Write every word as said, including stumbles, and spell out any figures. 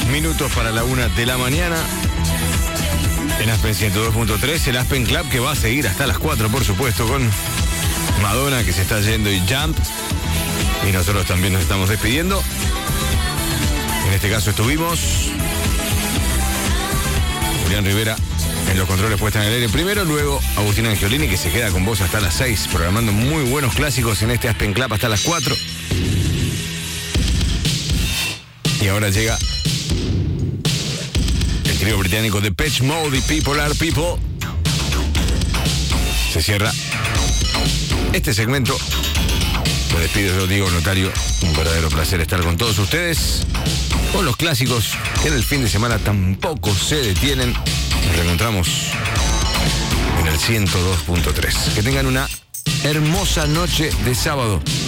minutos para la una de la mañana. En Aspen ciento dos punto tres, el Aspen Club que va a seguir hasta las cuatro, por supuesto, con Madonna que se está yendo y Jump. Y nosotros también nos estamos despidiendo. En este caso estuvimos Julián Rivera en los controles puestos en el aire primero, luego Agustín Angiolini que se queda con vos hasta las seis, programando muy buenos clásicos en este Aspen Club hasta las cuatro. Y ahora llega el trío británico de Depeche Mode y People Are People. Se cierra este segmento. Me despido yo, Diego Notario. Un verdadero placer estar con todos ustedes, con los clásicos que en el fin de semana tampoco se detienen. Nos reencontramos en el ciento dos punto tres. Que tengan una hermosa noche de sábado.